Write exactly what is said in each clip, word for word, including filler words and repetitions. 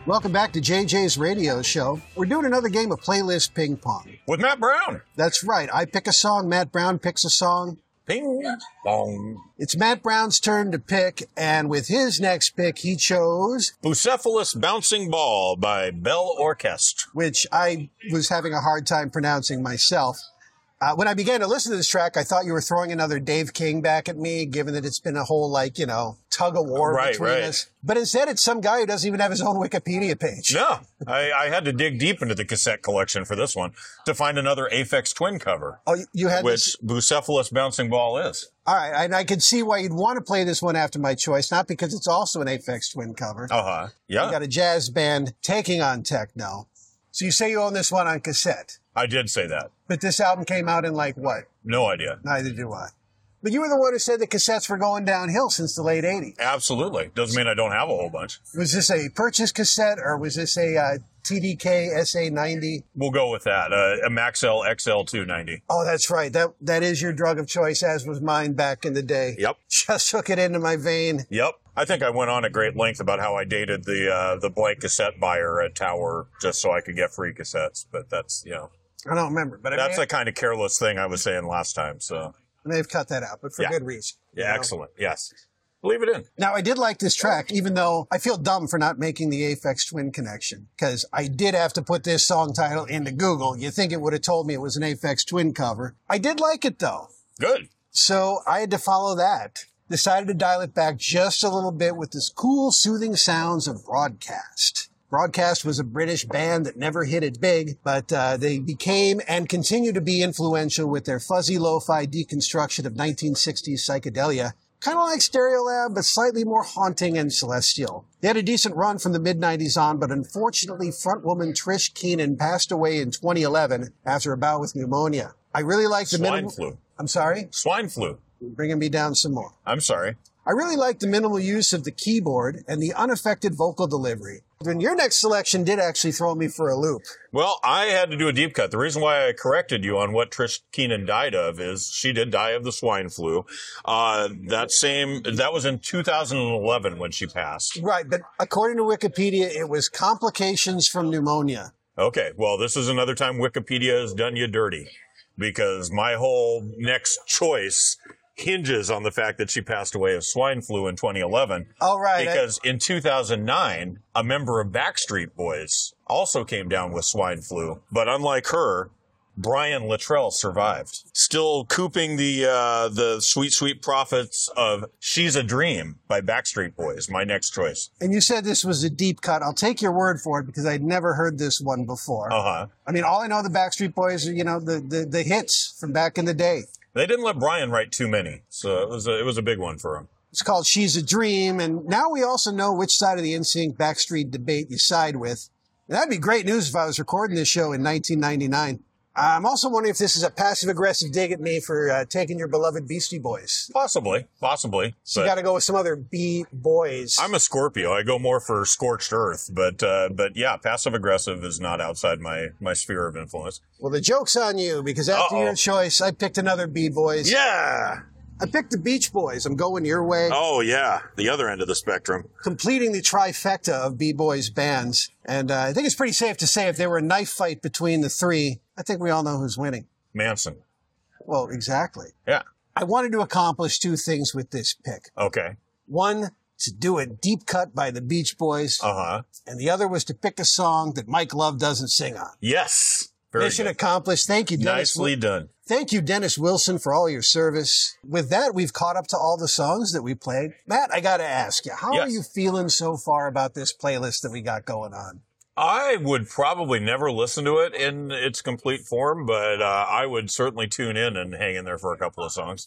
Welcome back to J J's radio show. We're doing another game of playlist ping pong. With Matt Brown. That's right. I pick a song, Matt Brown picks a song. Ping pong. It's Matt Brown's turn to pick, and with his next pick, he chose Bucephalus Bouncing Ball by Bell Orchestre, which I was having a hard time pronouncing myself. Uh, when I began to listen to this track, I thought you were throwing another Dave King back at me, given that it's been a whole, like, you know, tug of war right, between right. us. But instead, it's some guy who doesn't even have his own Wikipedia page. No, I, I had to dig deep into the cassette collection for this one to find another Aphex Twin cover. Oh, you had which this? Bucephalus Bouncing Ball is. All right, and I could see why you'd want to play this one after my choice, not because it's also an Aphex Twin cover. Uh-huh, yeah. You got a jazz band taking on techno. So you say you own this one on cassette. I did say that. But this album came out in like what? No idea. Neither do I. But you were the one who said the cassettes were going downhill since the late eighties. Absolutely. Doesn't mean I don't have a whole bunch. Was this a purchase cassette or was this a uh, T D K S A ninety? We'll go with that. Uh, a Maxell X L two ninety. Oh, that's right. That That is your drug of choice, as was mine back in the day. Yep. Just hook it into my vein. Yep. I think I went on at great length about how I dated the uh, the blank cassette buyer at Tower just so I could get free cassettes. But that's, you know. I don't remember. But That's I the kind of careless thing I was saying last time, so. They've cut that out, but for Yeah. good reason. Yeah, you know? excellent. Yes. Leave it in. Now, I did like this track, even though I feel dumb for not making the Aphex Twin connection, because I did have to put this song title into Google. You think it would have told me it was an Aphex Twin cover. I did like it, though. Good. So I had to follow that. Decided to dial it back just a little bit with this cool, soothing sounds of Broadcast. Broadcast was a British band that never hit it big, but uh, they became and continue to be influential with their fuzzy lo-fi deconstruction of nineteen sixties psychedelia. Kind of like Stereolab, but slightly more haunting and celestial. They had a decent run from the mid nineties on, but unfortunately frontwoman Trish Keenan passed away in twenty eleven after a bout with pneumonia. I really like the Swine minimal... flu. I'm sorry? Swine flu. Bringing me down some more. I'm sorry. I really like the minimal use of the keyboard and the unaffected vocal delivery. And your next selection did actually throw me for a loop. Well, I had to do a deep cut. The reason why I corrected you on what Trish Keenan died of is she did die of the swine flu. Uh, that same, that was in two thousand eleven when she passed. Right, but according to Wikipedia, it was complications from pneumonia. Okay, well, this is another time Wikipedia has done you dirty because my whole next choice hinges on the fact that she passed away of swine flu in twenty eleven. Oh, right. Because I... in two thousand nine, a member of Backstreet Boys also came down with swine flu. But unlike her, Brian Littrell survived. Still cooping the uh, the sweet, sweet profits of She's a Dream by Backstreet Boys, my next choice. And you said this was a deep cut. I'll take your word for it because I'd never heard this one before. Uh-huh. I mean, all I know of the Backstreet Boys are, you know, the, the, the hits from back in the day. They didn't let Brian write too many, so it was a, it was a big one for him. It's called She's a Dream, and now we also know which side of the N Sync Backstreet debate you side with. And that'd be great news if I was recording this show in nineteen ninety-nine. I'm also wondering if this is a passive-aggressive dig at me for uh, taking your beloved Beastie Boys. Possibly, possibly. So you got to go with some other B-boys. I'm a Scorpio. I go more for scorched earth, but uh, but yeah, passive-aggressive is not outside my, my sphere of influence. Well, the joke's on you, because after Uh-oh. your choice, I picked another B-boys. Yeah! I picked the Beach Boys. I'm going your way. Oh, yeah. The other end of the spectrum. Completing the trifecta of B-boys bands. And uh, I think it's pretty safe to say if there were a knife fight between the three, I think we all know who's winning. Manson. Well, exactly. Yeah. I wanted to accomplish two things with this pick. Okay. One, to do a deep cut by the Beach Boys. Uh-huh. And the other was to pick a song that Mike Love doesn't sing on. Yes. Very Mission good. accomplished. Thank you, Dennis. Nicely done. Thank you, Dennis Wilson, for all your service. With that, we've caught up to all the songs that we played. Matt, I got to ask you, how Yes. are you feeling so far about this playlist that we got going on? I would probably never listen to it in its complete form, but uh, I would certainly tune in and hang in there for a couple of songs.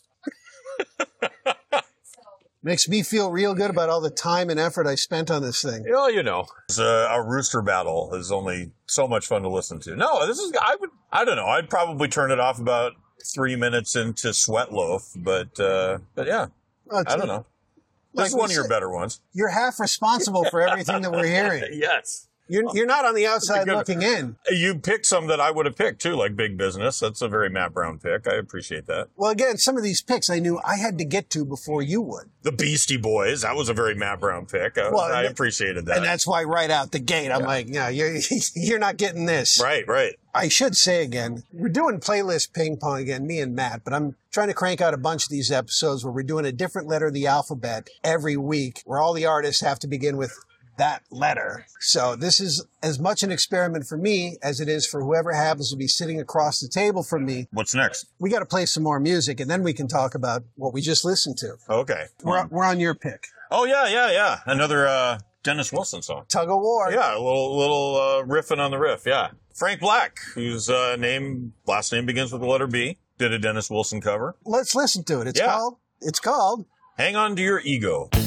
Makes me feel real good about all the time and effort I spent on this thing. Well, you know, it's a, a rooster battle is only so much fun to listen to. No, this is, I would, I don't know, I'd probably turn it off about three minutes into Sweat Loaf, but, uh, but yeah, Well, I don't know. This like is we one of your said, better ones. You're half responsible for everything that we're hearing. Yes. You're, you're not on the outside good- looking in. You picked some that I would have picked, too, like Big Business. That's a very Matt Brown pick. I appreciate that. Well, again, some of these picks I knew I had to get to before you would. The Beastie Boys. That was a very Matt Brown pick. I, Well, I and- appreciated that. And that's why right out the gate, I'm like, no, you're, you're not getting this. Right, right. I should say again, we're doing playlist ping pong again, me and Matt, but I'm trying to crank out a bunch of these episodes where we're doing a different letter of the alphabet every week, where all the artists have to begin with that letter. So this is as much an experiment for me as it is for whoever happens to be sitting across the table from me. What's next? We got to play some more music, and then we can talk about what we just listened to. Okay. We're, we're on your pick. Oh, yeah, yeah, yeah. Another uh, Dennis Wilson song. Tug of War. Yeah, a little little uh, riffing on the riff, yeah. Frank Black, whose uh, name, last name begins with the letter B, did a Dennis Wilson cover. Let's listen to it. It's Yeah. called, it's called Hang On to Your Ego.